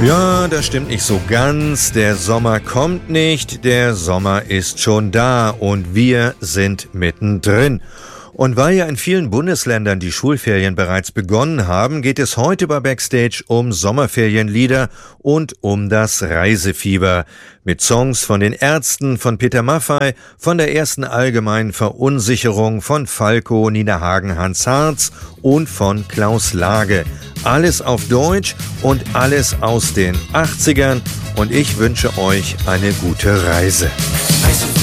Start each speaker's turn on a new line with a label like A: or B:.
A: Ja, das stimmt nicht so ganz. Der Sommer kommt nicht, der Sommer ist schon da und wir sind mittendrin. Und weil ja in vielen Bundesländern die Schulferien bereits begonnen haben, geht es heute bei Backstage um Sommerferienlieder und um das Reisefieber. Mit Songs von den Ärzten, von Peter Maffay, von der ersten allgemeinen Verunsicherung, von Falco, Nina Hagen, Hans Harz und von Klaus Lage. Alles auf Deutsch und alles aus den 80ern und ich wünsche euch eine gute Reise.